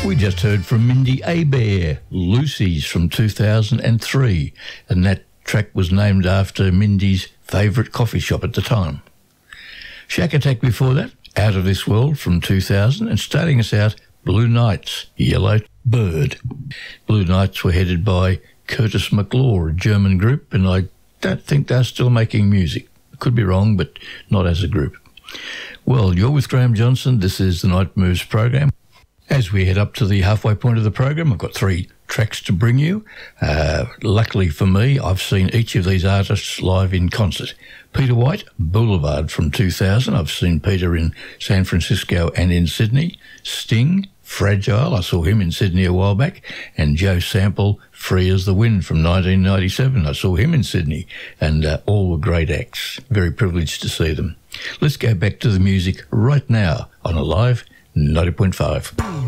We just heard from Mindy Abair, Lucy's from 2003, and that track was named after Mindy's favourite coffee shop at the time. Shack Attack before that, Out of This World from 2000, and starting us out, Blue Knights, Yellow Bird. Blue Knights were headed by Curtis McClure, a German group, and I don't think they're still making music. I could be wrong, but not as a group. Well, you're with Graham Johnson. This is the Night Moves program. As we head up to the halfway point of the program, I've got 3 tracks to bring you. Luckily for me, I've seen each of these artists live in concert. Peter White, Boulevard from 2000. I've seen Peter in San Francisco and in Sydney. Sting, Fragile. I saw him in Sydney a while back. And Joe Sample, Free as the Wind from 1997. I saw him in Sydney. And all were great acts. Very privileged to see them. Let's go back to the music right now on Alive 90.5.